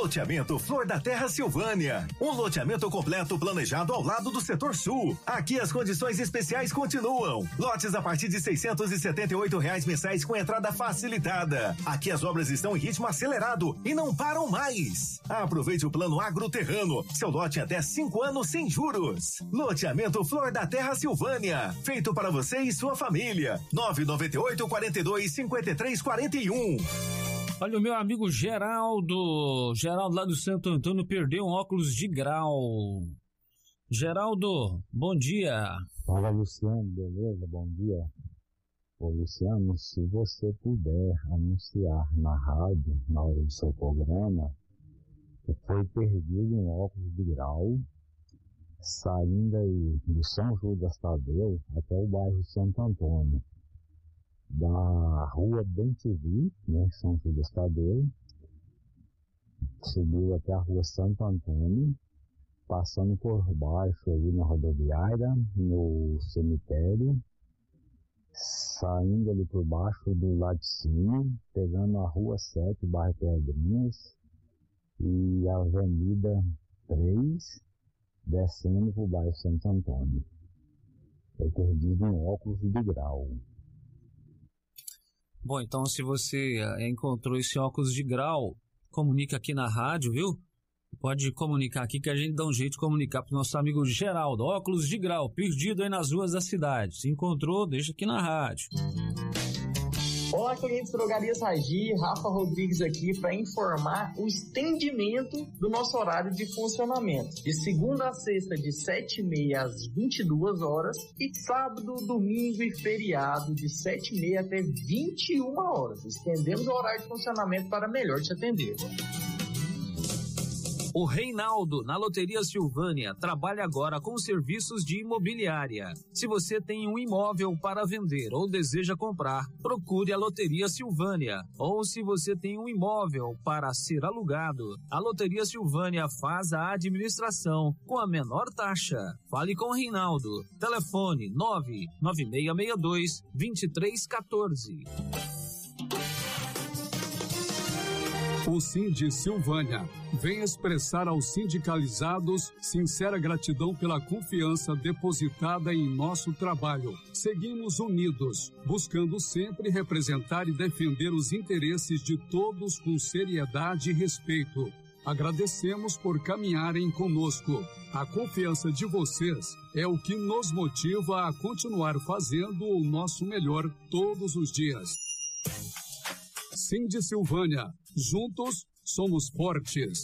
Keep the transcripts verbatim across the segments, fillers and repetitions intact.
Loteamento Flor da Terra Silvânia. Um loteamento completo planejado ao lado do setor sul. Aqui as condições especiais continuam. Lotes a partir de seiscentos e setenta e oito reais mensais com entrada facilitada. Aqui as obras estão em ritmo acelerado e não param mais. Aproveite o plano Agroterrano. Seu lote em até cinco anos sem juros. Loteamento Flor da Terra Silvânia. Feito para você e sua família. nove nove oito, quarenta e dois, cinquenta e três, quarenta e um. Olha, o meu amigo Geraldo, Geraldo lá do Santo Antônio perdeu um óculos de grau. Geraldo, bom dia. Fala, Luciano, beleza? Bom dia. Ô, Luciano, se você puder anunciar na rádio, na hora do seu programa, que foi perdido um óculos de grau, saindo aí de São Judas Tadeu até o bairro Santo Antônio, da rua Bem T V, né, São Judas Tadeu, subiu até a rua Santo Antônio, passando por baixo aí na rodoviária, no cemitério, saindo ali por baixo do lado de cima, pegando a rua sete, bairro Pedrinhas, e a avenida três, descendo pro bairro Santo Antônio. Foi perdido um óculos de grau. Bom, então se você uh, encontrou esse óculos de grau, comunica aqui na rádio, viu? Pode comunicar aqui que a gente dá um jeito de comunicar pro nosso amigo Geraldo. Óculos de grau, perdido aí nas ruas da cidade. Se encontrou, deixa aqui na rádio. Olá, clientes Drogarias Ragi, Rafa Rodrigues aqui para informar o estendimento do nosso horário de funcionamento. De segunda a sexta, de sete e meia às vinte e duas horas, e sábado, domingo e feriado, de sete e meia até vinte e uma horas. Estendemos o horário de funcionamento para melhor te atender. O Reinaldo, na Loteria Silvânia, trabalha agora com serviços de imobiliária. Se você tem um imóvel para vender ou deseja comprar, procure a Loteria Silvânia. Ou se você tem um imóvel para ser alugado, a Loteria Silvânia faz a administração com a menor taxa. Fale com o Reinaldo. Telefone nove nove seis seis dois, dois três um quatro. O Sind Silvânia vem expressar aos sindicalizados sincera gratidão pela confiança depositada em nosso trabalho. Seguimos unidos, buscando sempre representar e defender os interesses de todos com seriedade e respeito. Agradecemos por caminharem conosco. A confiança de vocês é o que nos motiva a continuar fazendo o nosso melhor todos os dias. Sind Silvânia, juntos somos fortes.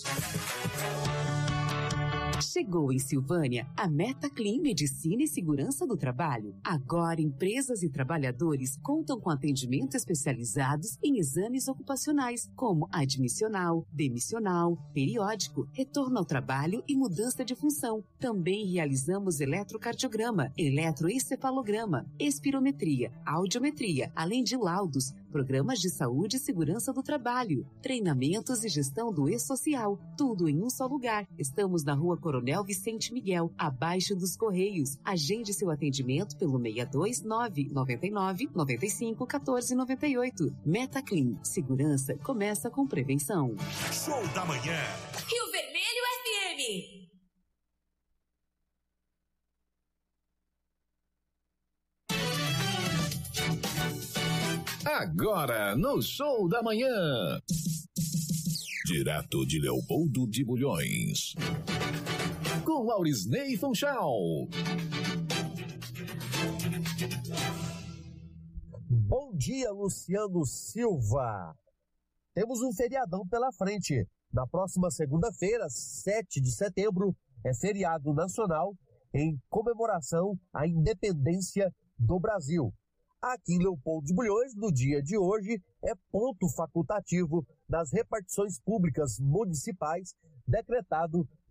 Chegou em Silvânia a MetaClean Medicina e Segurança do Trabalho. Agora, empresas e trabalhadores contam com atendimento especializados em exames ocupacionais, como admissional, demissional, periódico, retorno ao trabalho e mudança de função. Também realizamos eletrocardiograma, eletroencefalograma, espirometria, audiometria, além de laudos, programas de saúde e segurança do trabalho, treinamentos e gestão do e-social, tudo em um só lugar. Estamos na Rua Coronel Vicente Miguel, abaixo dos Correios. Agende seu atendimento pelo seis dois nove, nove nove, nove cinco, um quatro nove oito. MetaClean. Segurança começa com prevenção. Show da manhã. Rio Vermelho F M. Agora, no Show da Manhã. Direto de Leopoldo de Bulhões. Com Aurisney Funchal. Bom dia, Luciano Silva. Temos um feriadão pela frente. Na próxima segunda-feira, sete de setembro, é feriado nacional em comemoração à independência do Brasil. Aqui em Leopoldo de Bulhões, no dia de hoje, é ponto facultativo nas repartições públicas municipais decretado